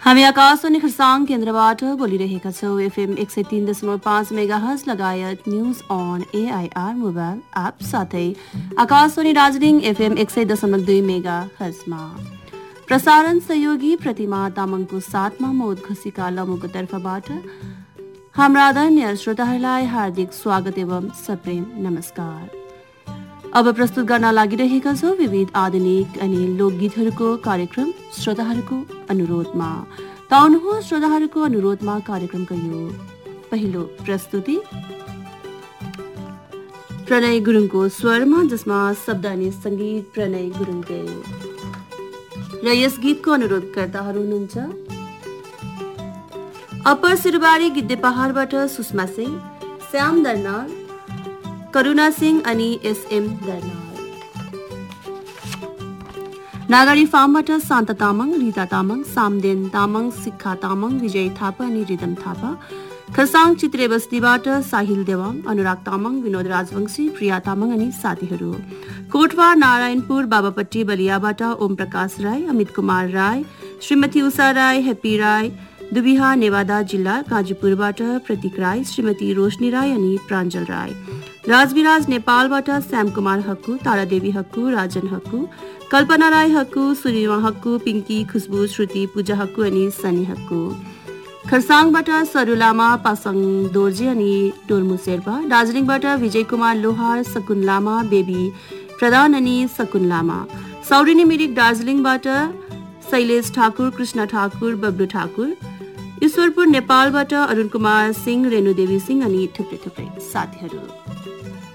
हामी आकाशवाणी खरसाङ केन्द्रबाट बोलिरहेका छौँ। एफएम 103.5 मेगाहर्ज लगायत news on AIR mobile app साथै आकाशवाणी दार्जिलिङ एफएम 100.2 मेगाहर्जमा। प्रसारण सहयोगी प्रतिमा तामाङको साथमा मौत घसीका लमुको तर्फबाट हाम्रा आदरणीय श्रोताहरूलाई हार्दिक स्वागत एवं सप्रेम नमस्कार। अब प्रस्तुत गर्न लागिरहेका छौँ विविध आधुनिक अनि लोकगीतहरूको कार्यक्रम श्रोताहरूको अनुरोधमा। आउनुहोस् श्रोताहरूको अनुरोधमा कार्यक्रमको यो पहिलो प्रस्तुति प्रणय गुरुङको स्वरमा, जसमा शब्द अनि सङ्गीत प्रणय गुरुङकै र यस गीतको अनुरोधकर्ताहरू हुनुहुन्छ अप्पर सिरुबारी गिद्धे पहाडबाट सुषमा सिंह, श्याम दर्नाल, करुणा सिंह अनि एसएम दर्नाल। नागरी फार्मबाट शान्त तामाङ, रिता तामाङ, सामदेन तामाङ, शिखा तामाङ, विजय थापा अनि रिदम थापा। खरसाङ चित्रे बस्तीबाट साहिल देवाङ, अनुराग तामाङ, विनोद राजवंशी, प्रिया तामाङ अनि साथीहरू। कोटवा नारायणपुर बाबापट्टी बलियाबाट ओम प्रकाश राई, अमित कुमार राई, श्रीमती उषा राई, हेप्पी राई। दुबिहा नेवादा जिल्ला गाजीपुरबाट प्रतीक राई, श्रीमती रोशनी राई अनि प्राञ्जल राई। राजविराज नेपालबाट श्याम कुमार हक्कु, तारादेवी हक्कु, राजन हक्कु, कल्पना राई हक्कु, सुनिमा हक्कु, पिङ्की, खुशबु, श्रुति, पूजा हक्कु अनि सनी हक्कु। खरसाङबाट सरू लामा, पासङ दोर्जे अनि डोल्मु शेर्पा। दार्जिलिङबाट विजय कुमार लोहार, सकुन लामा, बेबी प्रधान अनि सकुन लामा। सौरिनी मिरिक दार्जिलिङबाट शैलेश ठाकुर, कृष्ण ठाकुर, बब्लु ठाकुर। ईश्वरपुर नेपालबाट अरुण कुमार सिंह, रेणु देवी सिंह अनि थुप्रै साथीहरू।